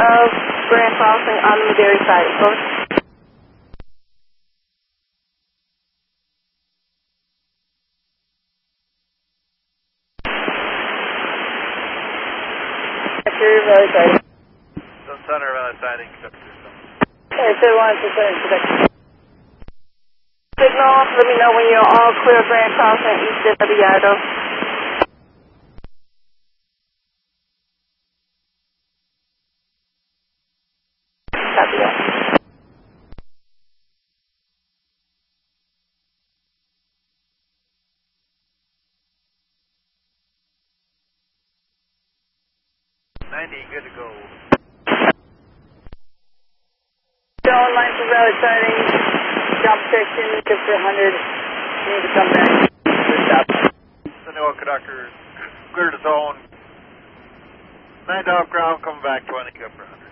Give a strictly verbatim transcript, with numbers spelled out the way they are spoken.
of Grand Crossing on the Madera side. Over. Valley sighting. Some Center Valley sighting. Okay, so one to seven Quebec. Signal, let me know when you're all clear of Grand Crossing east of Gallardo. Copy that. ninety, good to go. Still on line for Valley sighting. Job protection, good for one hundred. You need to come back. Good stop. Sunny Oil conductor, clear to zone. nine off ground, coming back twenty, good for one hundred.